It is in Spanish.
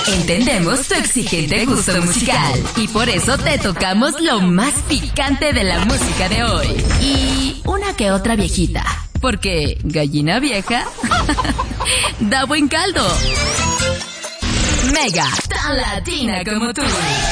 Entendemos tu exigente gusto musical y por eso te tocamos lo más picante de la música de hoy. Y una que otra viejita, porque gallina vieja da buen caldo. Mega, tan latina como tú.